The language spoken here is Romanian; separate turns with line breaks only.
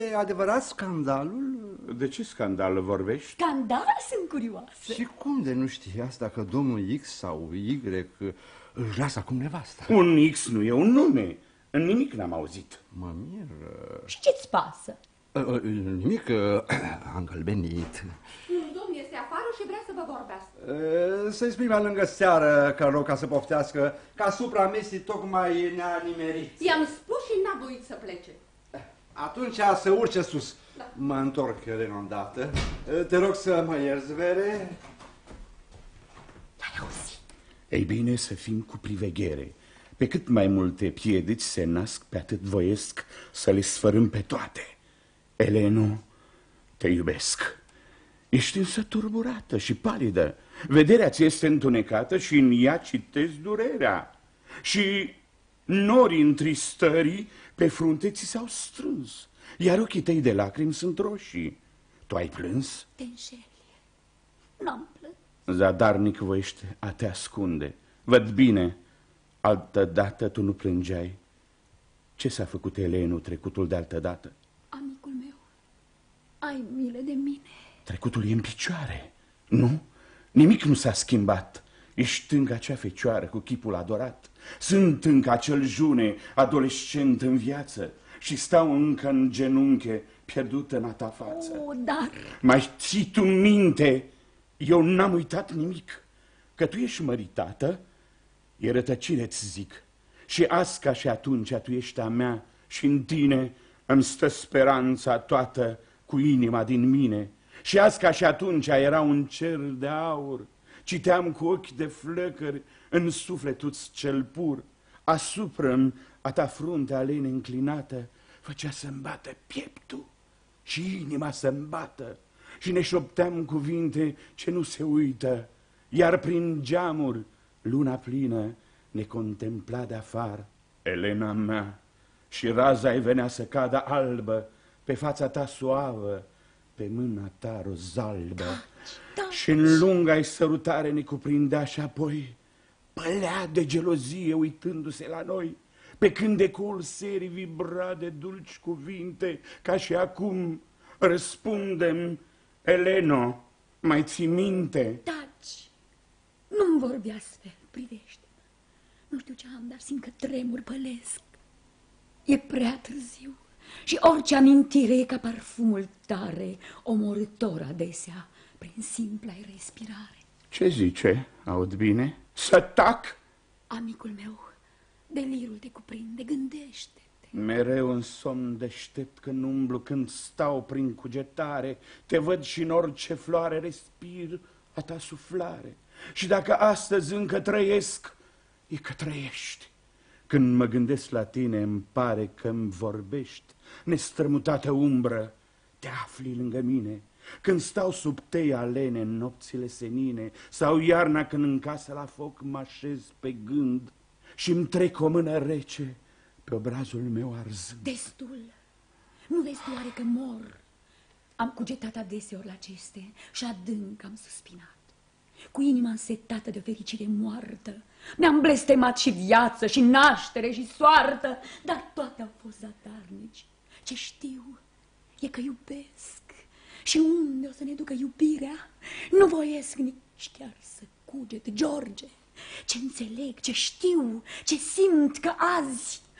E adevărat scandalul?
De ce scandal vorbești?
Scandal? Sunt curioasă.
Și cum de nu știi asta, că domnul X sau Y își lasă acum nevasta?
Un X nu e un nume. Nimic n-am auzit.
Mă mir.
Și ce-ți pasă?
Nimic, am îngălbenit.
Un domn este afară și vrea să vă vorbească.
Să-i spui mai lângă seară, că rog ca să poftească, că asupra mesii tocmai ne-a nimerit.
I-am spus și n-a voit să plece.
Atunci să urce sus. Da. Mă întorc renondată. Te rog să mă ierzi, Vere.
L-ai auzit?
Ei bine, să fim cu priveghere. Pe cât mai multe piedici se nasc, pe atât voiesc să le sfărâm pe toate. Eleno, te iubesc. Ești însă turburată și palidă. Vederea ți este întunecată și în ea citesc durerea. Și norii întristării pe frunte ți s-au strâns, iar ochii tăi de lacrimi sunt roșii. Tu ai plâns?
Te înșeli. N-am plâns.
Zadarnic voiești a te ascunde. Văd bine, altă dată tu nu plângeai. Ce s-a făcut, Elenu, trecutul de altă dată?
Amicul meu, ai milă de mine.
Trecutul e în picioare. Nu, nimic nu s-a schimbat. Ești încă acea fecioară cu chipul adorat. Sunt încă acel june adolescent în viață și stau încă în genunche pierdută în a ta față.
Dar...
Mai ții tu minte? Eu n-am uitat nimic. Că tu ești măritată, e rătăcire-ți zic. Și azi ca și atunci tu ești a mea și în tine îmi stă speranța toată cu inima din mine. Și azi ca și atunci era un cer de aur. Citeam cu ochi de flăcări în sufletul-ți cel pur. Asupra-mi a ta frunte alene înclinată făcea să-mi bată pieptul și inima să-mi bată. Și ne șopteam cuvinte ce nu se uită, iar prin geamuri luna plină ne contempla de afară. Elena mea, și raza-i venea să cadă albă pe fața ta suavă, pe mâna ta rozalbă. Și în lunga-i sărutare ne cuprindea și apoi pălea de gelozie uitându-se la noi, pe când ecoul serii vibra de dulci cuvinte, ca și acum răspundem, Eleno, mai ții minte?
Taci, nu-mi vorbi astfel, privește-mă. Nu știu ce am, dar simt că tremur, pălesc. E prea târziu și orice amintire e ca parfumul tare, omorâtor adesea, prin simpla-i respirare.
Ce zice? Aud bine? Să tac?
Amicul meu, delirul te cuprinde, gândește-te.
Mereu în somn deștept când umblu, când stau prin cugetare, te văd și în orice floare respir a ta suflare. Și dacă astăzi încă trăiesc, e că trăiești. Când mă gândesc la tine, îmi pare că-mi vorbești. Nestrămutată umbră, te afli lângă mine. Când stau sub tei alene în nopțile senine, sau iarna când în casă la foc mă așez pe gând și-mi trec o mână rece pe obrazul meu arzând.
Destul. Nu vezi doar că mor. Am cugetat adeseori la aceste și adânc am suspinat. Cu inima însetată de o fericire moartă, mi-am blestemat și viață, și naștere, și soartă, dar toate au fost zadarnici. Ce știu e că iubesc. Și unde o să ne ducă iubirea, nu voiesc nici chiar să cuget, George. Ce înțeleg, ce știu, ce simt că azi